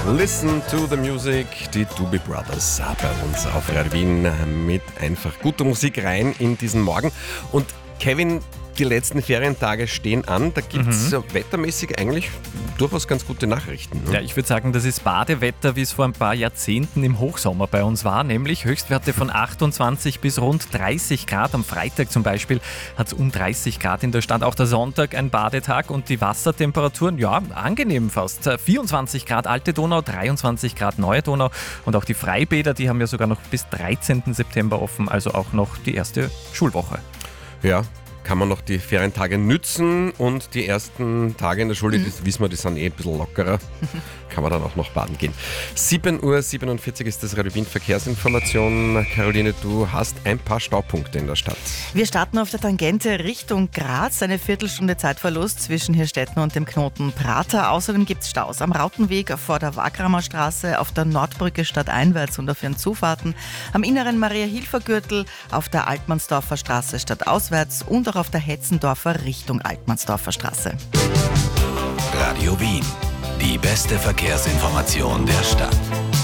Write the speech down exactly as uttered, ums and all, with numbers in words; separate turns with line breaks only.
Listen to the Music, die Doobie Brothers bei uns auf Radio Wien mit einfach guter Musik rein in diesen Morgen. Und Kevin, die letzten Ferientage stehen an, da gibt es mhm. wettermäßig eigentlich durchaus ganz gute Nachrichten. Ne?
Ja, ich würde sagen, das ist Badewetter, wie es vor ein paar Jahrzehnten im Hochsommer bei uns war, nämlich Höchstwerte von achtundzwanzig bis rund dreißig Grad. Am Freitag zum Beispiel hat es um dreißig Grad in der Stadt, auch der Sonntag ein Badetag und die Wassertemperaturen, ja, angenehm fast. vierundzwanzig Grad Alte Donau, dreiundzwanzig Grad Neue Donau und auch die Freibäder, die haben ja sogar noch bis dreizehnten September offen, also auch noch die erste Schulwoche.
Ja, kann man noch die Ferientage nützen und die ersten Tage in der Schule, mhm. das wissen wir, die sind eh ein bisschen lockerer, kann man dann auch noch baden gehen. sieben Uhr siebenundvierzig ist das Radio Wien Verkehrsinformation. Caroline, du hast ein paar Staupunkte in der Stadt.
Wir starten auf der Tangente Richtung Graz, eine Viertelstunde Zeitverlust zwischen Hirstetten und dem Knoten Prater. Außerdem gibt es Staus am Rautenweg vor der Wagramer Straße, auf der Nordbrücke stadteinwärts und auf ihren Zufahrten, am inneren Maria-Hilfer-Gürtel, auf der Altmannsdorfer Straße stadtauswärts und auch auf der Hetzendorfer Richtung Altmannsdorfer Straße.
Radio Wien, die beste Verkehrsinformation der Stadt.